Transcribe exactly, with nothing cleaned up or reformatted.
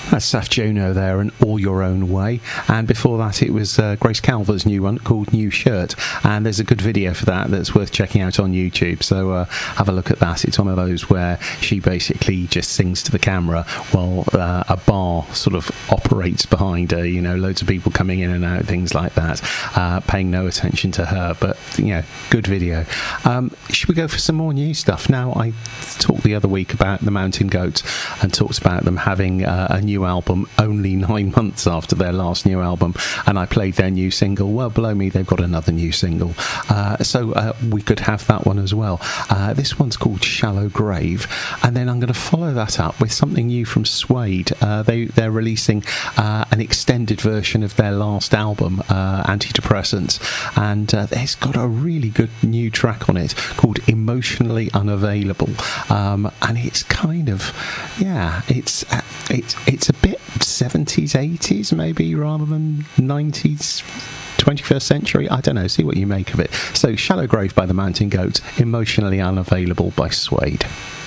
That's Saf Juno there, and All Your Own Way. And before that, it was uh, Grace Calver's new one called New Shirt. And there's a good video for that that's worth checking out on YouTube. So uh, have a look at that. It's one of those where she basically just sings to the camera while uh, a bar sort of operates behind her. You know, loads of people coming in and out, things like that, uh, paying no attention to her. But, you know, good video. Um, should we go for some more new stuff? Now, I talked the other week about the Mountain Goats and talked about them having uh, a new album only nine months after their last new album, and I played their new single. Well, below me they've got another new single, uh, so uh, we could have that one as well. Uh, this one's called Shallow Grave, and then I'm going to follow that up with something new from Suede. Uh, they, they're releasing uh, an extended version of their last album, uh, Antidepressants, and uh, it's got a really good new track on it called Emotionally Unavailable, um, and it's kind of, yeah, it's uh, it's it's a bit seventies, eighties maybe, rather than nineties, twenty-first century. I don't know, see what you make of it. So Shallow Grave by the Mountain Goats, Emotionally Unavailable by Suede.